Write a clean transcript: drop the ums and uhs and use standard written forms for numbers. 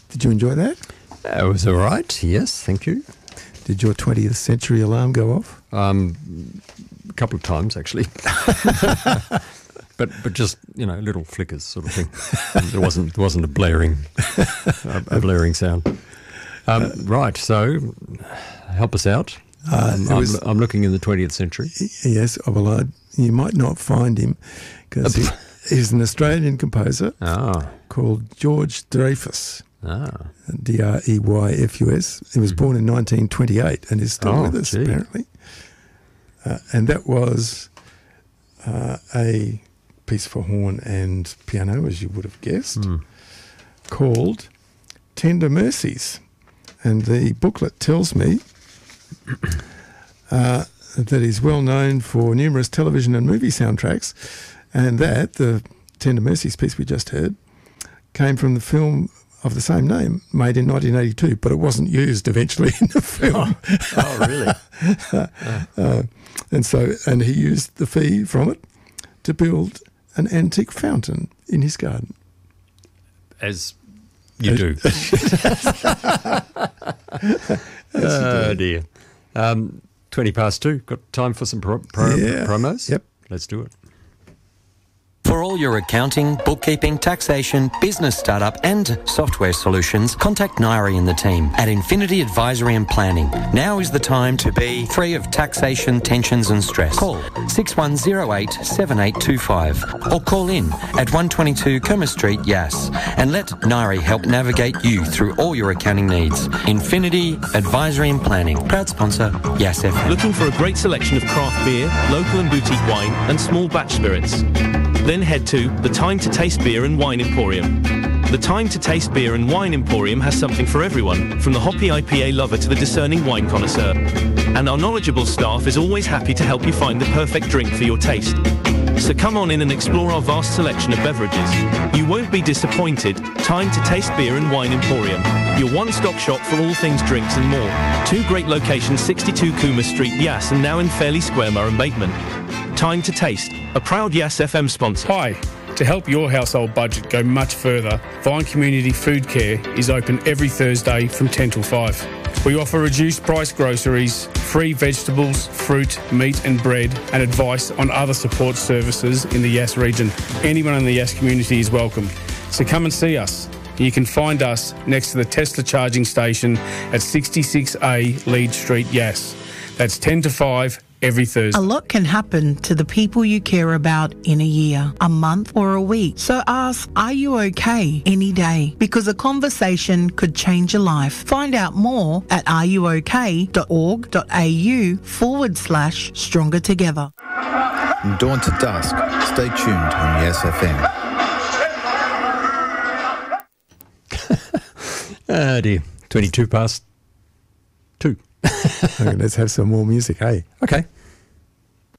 Did you enjoy that? It was all right. Yes, thank you. Did your 20th century alarm go off? A couple of times, actually. But just, little flickers sort of thing. There wasn't a blaring sound. Right, so help us out. I'm looking in the 20th century. Yes, well, you might not find him because he's an Australian composer called George Dreyfus. Dreyfus. He was born in 1928 and is still with us, apparently. And that was a piece for horn and piano, as you would have guessed, called Tender Mercies. And the booklet tells me that he's well known for numerous television and movie soundtracks, and that the Tender Mercies piece we just heard came from the film of the same name, made in 1982, but it wasn't used eventually in the film. Really? And he used the fee from it to build an antique fountain in his garden. As you do. Oh, dear. 20 past 2. Got time for some promos? Yep. Let's do it. For all your accounting, bookkeeping, taxation, business startup and software solutions, contact Nairi and the team at Infinity Advisory and Planning. Now is the time to be free of taxation, tensions and stress. Call 6108 7825 or call in at 122 Kerma Street, Yass, and let Nairi help navigate you through all your accounting needs. Infinity Advisory and Planning. Proud sponsor, Yass FM. Looking for a great selection of craft beer, local and boutique wine and small batch spirits? Then head to the Time to Taste Beer and Wine Emporium. The Time to Taste Beer and Wine Emporium has something for everyone, from the hoppy IPA lover to the discerning wine connoisseur. And our knowledgeable staff is always happy to help you find the perfect drink for your taste. So come on in and explore our vast selection of beverages. You won't be disappointed. Time to Taste Beer and Wine Emporium, your one-stop shop for all things drinks and more. 2 great locations, 62 Cooma Street, Yass, and now in Fairley Square, Murrumbateman. Time to Taste, a proud Yass FM sponsor. Hi. To help your household budget go much further, Vine Community Food Care is open every Thursday from 10 till 5. We offer reduced price groceries, free vegetables, fruit, meat and bread, and advice on other support services in the Yass region. Anyone in the Yass community is welcome. So come and see us. You can find us next to the Tesla charging station at 66A Lead Street, Yass. That's 10 to 5 every Thursday. A lot can happen to the people you care about in a year, a month or a week. So ask, are you okay any day? Because a conversation could change your life. Find out more at areyouok.org.au/stronger together. From dawn to dusk, stay tuned on Yass FM. Oh dear, 22 past 2. Okay, let's have some more music, hey? Okay.